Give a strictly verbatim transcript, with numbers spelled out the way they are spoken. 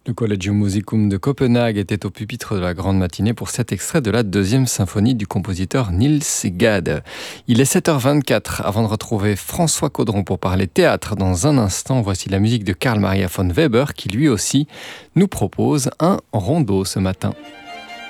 Le Collegium Musicum de Copenhague était au pupitre de la grande matinée pour cet extrait de la deuxième symphonie du compositeur Niels Gade. Il est sept heures vingt-quatre. Avant de retrouver François Caudron pour parler théâtre dans un instant, voici la musique de Carl Maria von Weber qui lui aussi nous propose un rondeau ce matin.